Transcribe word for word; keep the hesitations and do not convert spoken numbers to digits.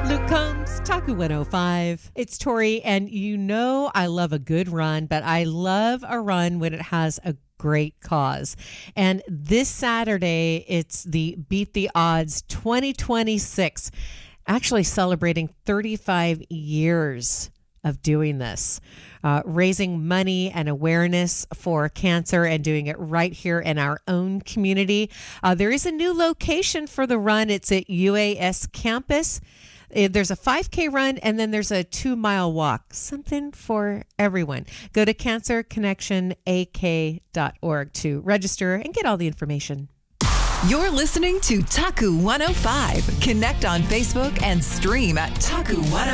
Luke Combs, Taku one oh five. It's Tori, and you know I love a good run, but I love a run when it has a great cause. And this Saturday, it's the Beat the Odds twenty twenty-six, actually celebrating thirty-five years of doing this, uh, raising money and awareness for cancer and doing it right here in our own community. Uh, there is a new location for the run. It's at U A S campus. Uh, There's a five K run and then there's a two mile walk, something for everyone. Go to cancer connection a k dot org to register and get all the information. You're listening to Taku one oh five. Connect on Facebook and stream at Taku one oh five.